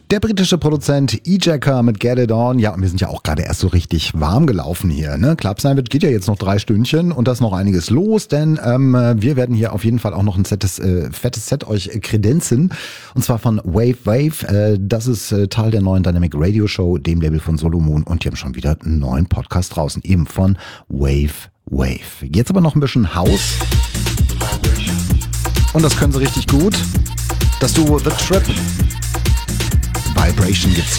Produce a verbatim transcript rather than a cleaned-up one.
Der britische Produzent E-Jacker mit Get It On. Ja, und wir sind ja auch gerade erst so richtig warm gelaufen hier. Ne? Clubsnight geht ja jetzt noch drei Stündchen und da ist noch einiges los, denn ähm, wir werden hier auf jeden Fall auch noch ein fettes, äh, fettes Set euch kredenzen. Und zwar von Wave Wave. Äh, das ist äh, Teil der neuen Dynamic Radio Show, dem Label von Solomon. Und die haben schon wieder einen neuen Podcast draußen, eben von Wave Wave. Jetzt aber noch ein bisschen House. Und das können sie richtig gut. Das Duo The Trip. Vibration gibt's hier.